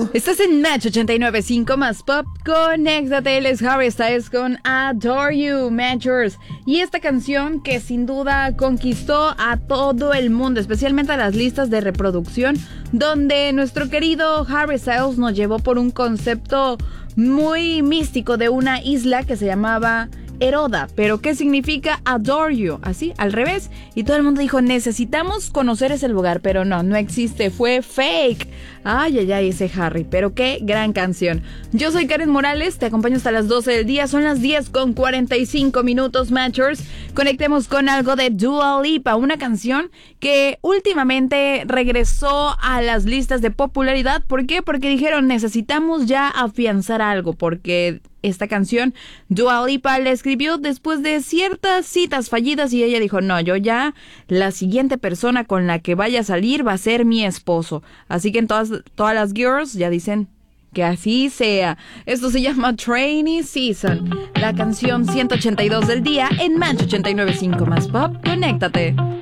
Estás en Match 89.5 más Pop. Conéctate, él es Harry Styles con Adore You, Matchers. Y esta canción que sin duda conquistó a todo el mundo, especialmente a las listas de reproducción, donde nuestro querido Harry Styles nos llevó por un concepto muy místico de una isla que se llamaba Eroda, pero ¿qué significa Adore You? Así, al revés. Y todo el mundo dijo, necesitamos conocer ese lugar, pero no existe, fue fake. Ay, ese Harry, pero qué gran canción. Yo soy Karen Morales, te acompaño hasta las 12 del día, son las 10:45 Matchers. Conectemos con algo de Dua Lipa, una canción que últimamente regresó a las listas de popularidad. ¿Por qué? Porque dijeron, necesitamos ya afianzar algo, porque esta canción Dua Lipa la escribió después de ciertas citas fallidas y ella dijo, no, yo ya, la siguiente persona con la que vaya a salir va a ser mi esposo. Así que todas las girls ya dicen que así sea. Esto se llama Trainee Season, la canción 182 del día en Match 89.5 más Pop. Conéctate.